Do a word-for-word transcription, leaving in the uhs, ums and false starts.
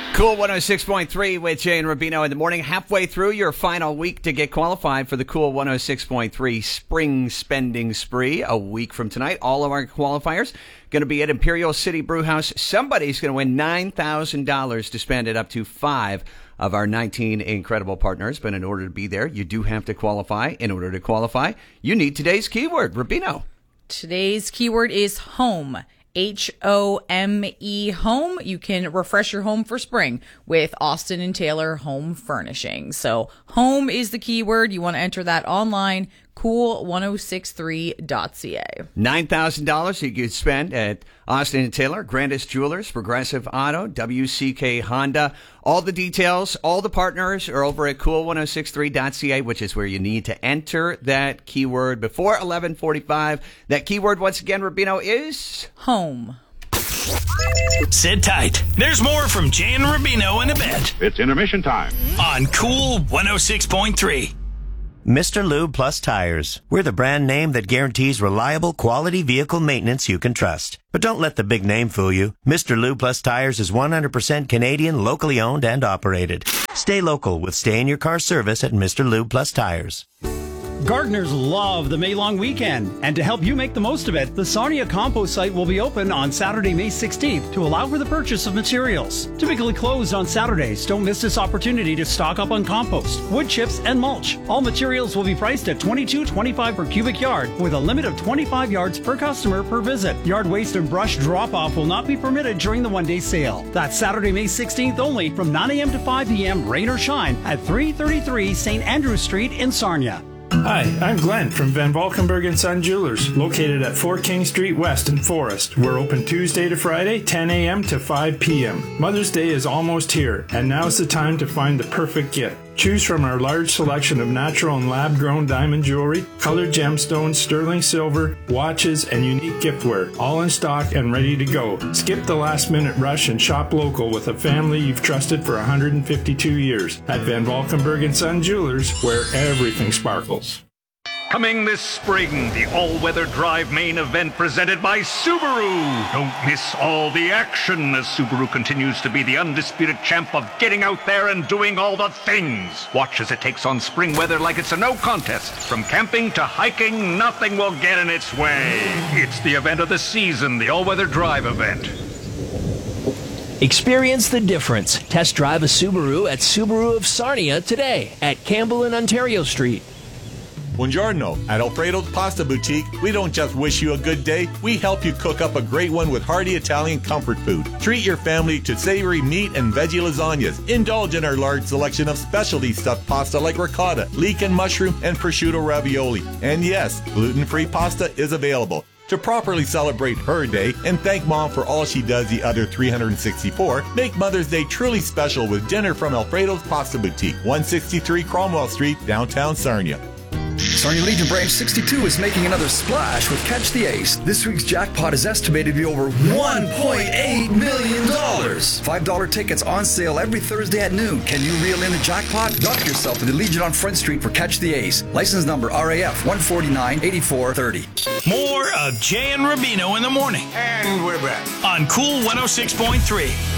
Cool one oh six point three with Jay and Rubino in the morning. Halfway through your final week to get qualified for the Cool one oh six point three Spring Spending Spree. A week from tonight, all of our qualifiers going to be at Imperial City Brewhouse. Somebody's going to win nine thousand dollars to spend at up to five of our nineteen incredible partners. But in order to be there, you do have to qualify. In order to qualify, you need today's keyword. Rubino. Today's keyword is home. H O M E, home. You can refresh your home for spring with Austin and Taylor Home Furnishings. So home is the keyword. You want to enter that online, cool ten sixty-three dot c a. nine thousand dollars you could spend at Austin and Taylor, Grandis Jewelers, Progressive Auto, W C K Honda. All the details, all the partners are over at cool ten sixty-three dot c a, which is where you need to enter that keyword before eleven forty-five. That keyword, once again, Rubino, is home. Sit tight. There's more from Jay and Rubino in a bit. It's intermission time on Cool one oh six point three. Mister Lube Plus Tires. We're the brand name that guarantees reliable, quality vehicle maintenance you can trust. But don't let the big name fool you. Mister Lube Plus Tires is one hundred percent Canadian, locally owned and operated. Stay local with stay-in-your-car service at Mister Lube Plus Tires. Gardeners love the May long weekend, and to help you make the most of it, the Sarnia compost site will be open on Saturday, May sixteenth to allow for the purchase of materials. Typically closed on Saturdays, don't miss this opportunity to stock up on compost, wood chips, and mulch. All materials will be priced at twenty-two twenty-five per cubic yard, with a limit of twenty-five yards per customer per visit. Yard waste and brush drop-off will not be permitted during the one-day sale. That's Saturday, May sixteenth only from nine a.m. to five p.m. rain or shine at three thirty-three Saint Andrews Street in Sarnia. Hi, I'm Glenn from Van Valkenburg and Son Jewelers, located at four King Street West in Forest. We're open Tuesday to Friday, ten a.m. to five p.m. Mother's Day is almost here, and now's the time to find the perfect gift. Choose from our large selection of natural and lab-grown diamond jewelry, colored gemstones, sterling silver, watches, and unique giftware, all in stock and ready to go. Skip the last-minute rush and shop local with a family you've trusted for one hundred fifty-two years at Van Valkenburg and Son Jewelers, where everything sparkles. Coming this spring, the all-weather drive main event presented by Subaru. Don't miss all the action as Subaru continues to be the undisputed champ of getting out there and doing all the things. Watch as it takes on spring weather like it's a no contest. From camping to hiking, nothing will get in its way. It's the event of the season, the all-weather drive event. Experience the difference. Test drive a Subaru at Subaru of Sarnia today at Campbell and Ontario Street. Buongiorno. At Alfredo's Pasta Boutique, we don't just wish you a good day, we help you cook up a great one with hearty Italian comfort food. Treat your family to savory meat and veggie lasagnas. Indulge in our large selection of specialty stuffed pasta like ricotta, leek and mushroom, and prosciutto ravioli. And yes, gluten-free pasta is available. To properly celebrate her day and thank Mom for all she does the other three hundred sixty-four, make Mother's Day truly special with dinner from Alfredo's Pasta Boutique, one sixty-three Cromwell Street, downtown Sarnia. Sarnia Legion Branch sixty-two is making another splash with Catch the Ace. This week's jackpot is estimated to be over one point eight million dollars. five dollar tickets on sale every Thursday at noon. Can you reel in the jackpot? Dock yourself to the Legion on Front Street for Catch the Ace. License number R A F one forty-nine eighty-four thirty. More of Jay and Rubino in the morning. And we're back on Cool one oh six point three.